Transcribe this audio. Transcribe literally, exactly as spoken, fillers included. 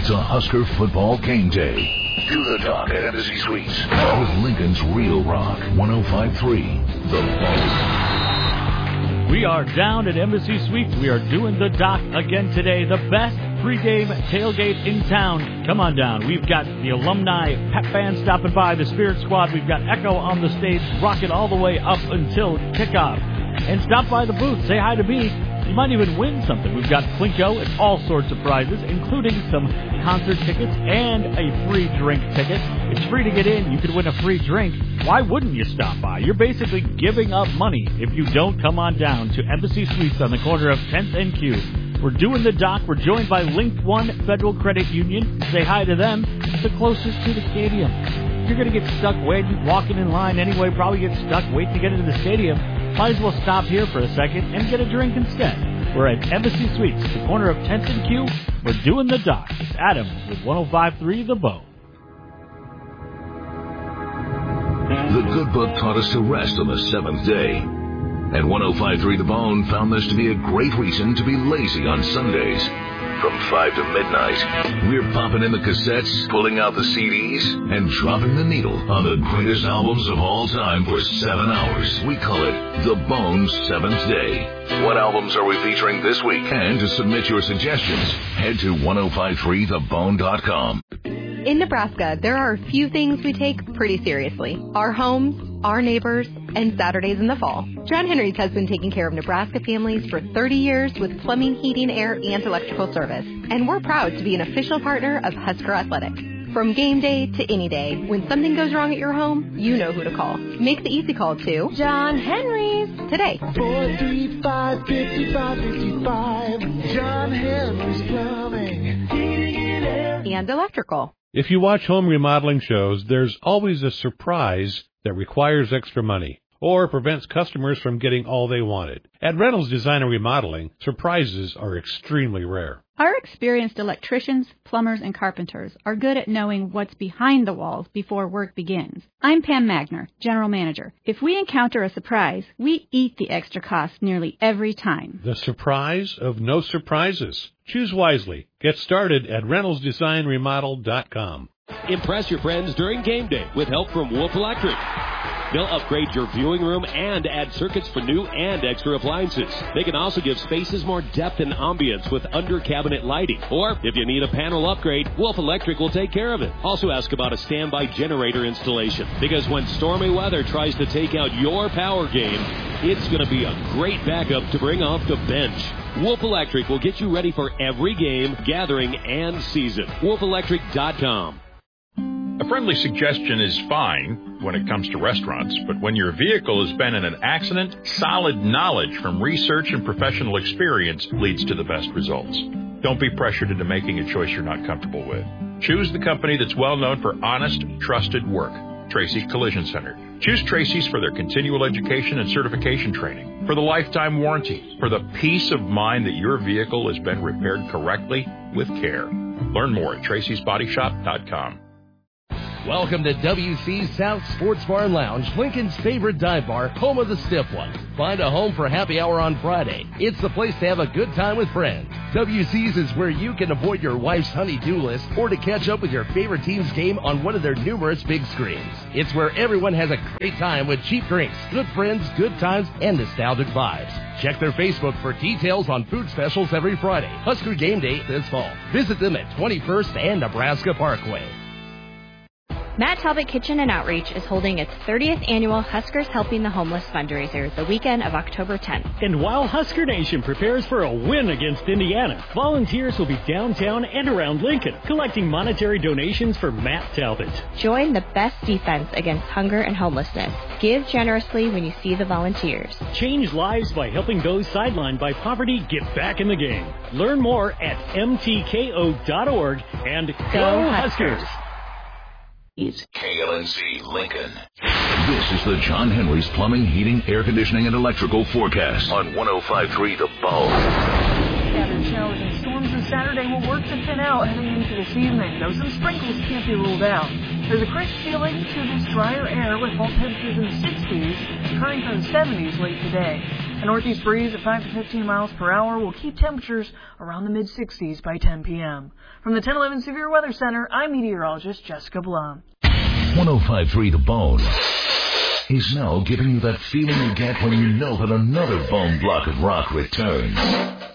It's a Husker football game day. Do the Doc at Embassy Suites with Lincoln's Real Rock one oh five point three, The Bone. We are down at Embassy Suites. We are doing the Doc again today. The best pregame tailgate in town. Come on down. We've got the alumni pep band stopping by, the Spirit Squad. We've got Echo on the stage, rocking all the way up until kickoff. And stop by the booth. Say hi to me. You might even win something. We've got Plinko and all sorts of prizes, including some concert tickets and a free drink ticket. It's free to get in. You could win a free drink. Why wouldn't you stop by? You're basically giving up money if you don't come on down to Embassy Suites on the corner of tenth and Q. We're doing the Doc. We're joined by Link One Federal Credit Union. Say hi to them. It's the closest to the stadium. You're going to get stuck waiting, walking in line anyway, probably get stuck waiting to get into the stadium. Might as well stop here for a second and get a drink instead. We're at Embassy Suites, the corner of tenth and Q. We're doing the Doc. It's Adam with one oh five point three The Bone. The good book taught us to rest on the seventh day. And one oh five point three The Bone found this to be a great reason to be lazy on Sundays. From five to midnight, we're popping in the cassettes, pulling out the C Ds, and dropping the needle on the greatest albums of all time for seven hours. We call it The Bone's Seventh Day. What albums are we featuring this week? And to submit your suggestions, head to ten fifty-three the bone dot com. In Nebraska, there are a few things we take pretty seriously. Our homes, our neighbors, and Saturdays in the fall. John Henry's has been taking care of Nebraska families for thirty years with plumbing, heating, air, and electrical service. And we're proud to be an official partner of Husker Athletics. From game day to any day, when something goes wrong at your home, you know who to call. Make the easy call to John Henry's today. four three five, five five five five. John Henry's Plumbing, Heating, and Air. And electrical. If you watch home remodeling shows, there's always a surprise that requires extra money or prevents customers from getting all they wanted. At Reynolds Design and Remodeling, surprises are extremely rare. Our experienced electricians, plumbers, and carpenters are good at knowing what's behind the walls before work begins. I'm Pam Magner, General Manager. If we encounter a surprise, we eat the extra cost nearly every time. The surprise of no surprises. Choose wisely. Get started at reynolds design remodel dot com. Impress your friends during game day with help from Wolf Electric. They'll upgrade your viewing room and add circuits for new and extra appliances. They can also give spaces more depth and ambience with under-cabinet lighting. Or, if you need a panel upgrade, Wolf Electric will take care of it. Also ask about a standby generator installation, because when stormy weather tries to take out your power game, it's going to be a great backup to bring off the bench. Wolf Electric will get you ready for every game, gathering, and season. wolf electric dot com. A friendly suggestion is fine when it comes to restaurants, but when your vehicle has been in an accident, solid knowledge from research and professional experience leads to the best results. Don't be pressured into making a choice you're not comfortable with. Choose the company that's well known for honest, trusted work. Tracy's Collision Center. Choose Tracy's for their continual education and certification training, for the lifetime warranty, for the peace of mind that your vehicle has been repaired correctly with care. Learn more at tracys body shop dot com. Welcome to W C's South Sports Bar and Lounge, Lincoln's favorite dive bar, home of the stiff one. Find a home for happy hour on Friday. It's the place to have a good time with friends. W C's is where you can avoid your wife's honey-do list or to catch up with your favorite team's game on one of their numerous big screens. It's where everyone has a great time with cheap drinks, good friends, good times, and nostalgic vibes. Check their Facebook for details on food specials every Friday. Husker Game Day this fall. Visit them at twenty-first and Nebraska Parkway. Matt Talbot Kitchen and Outreach is holding its thirtieth annual Huskers Helping the Homeless fundraiser the weekend of October tenth. And while Husker Nation prepares for a win against Indiana, volunteers will be downtown and around Lincoln collecting monetary donations for Matt Talbot. Join the best defense against hunger and homelessness. Give generously when you see the volunteers. Change lives by helping those sidelined by poverty get back in the game. Learn more at m t k o dot org and go, go Huskers! Huskers. K L N C Lincoln. This is the John Henry's Plumbing, Heating, Air Conditioning, and Electrical Forecast on one oh five point three The Bone. Scattered showers and storms on Saturday will work to thin out heading into this evening, though some sprinkles can't be ruled out. There's a crisp feeling to this drier air with fall temperatures in the sixties and current in the seventies late today. A northeast breeze at five to fifteen miles per hour will keep temperatures around the mid-sixties by ten p.m. From the ten eleven Severe Weather Center, I'm meteorologist Jessica Blum. one oh five point three The Bone is now giving you that feeling you get when you know that another bone block of rock returns.